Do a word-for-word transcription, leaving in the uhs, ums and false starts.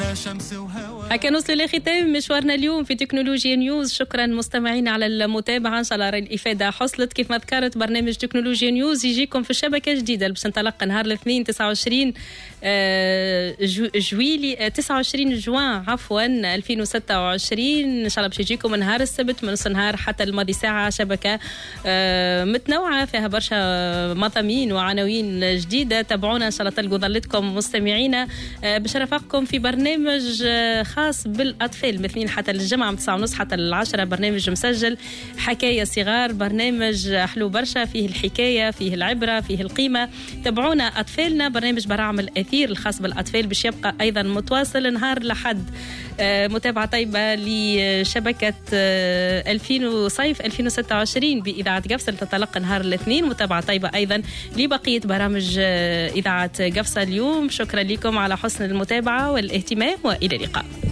هكا نوصل لختام مشوارنا اليوم في تكنولوجيا نيوز. شكرا مستمعينا على المتابعة، إن شاء الله الإفادة حصلت. كيف ما ذكرت برنامج تكنولوجيا نيوز يجيكم في الشبكة جديدة باش نتلقى نهار الاثنين تسعة وعشرين جويلي تسعة وعشرين جوان عفوا ألفين وستة وعشرين. إن شاء الله باش يجيكم نهار السبت من نص نهار حتى الماضي ساعة، شبكة متنوعة فيها برشا مضامين وعناوين جديدة. تابعونا إن شاء الله تلقوا ظلتكم مستمعينا باش نرافقكم في برنامج خاص بالأطفال من الاثنين حتى الجمعة من تسعة ونص حتى العشرة. برنامج مسجل حكاية صغار، برنامج حلو برشا، فيه الحكاية فيه العبرة فيه القيمة. تابعونا أطفالنا، برنامج براعم الأثير الخاص بالأطفال باش يبقى أيضا متواصل نهار لحد. متابعة طيبة لشبكة ألفين وصيف ألفين وستة وعشرين بإذاعة قفصة تتلقى نهار الاثنين. متابعة طيبة أيضا لبقية برامج إذاعة قفصة اليوم. شكرا لكم على حسن المتابعة والاهتمام وإلى اللقاء.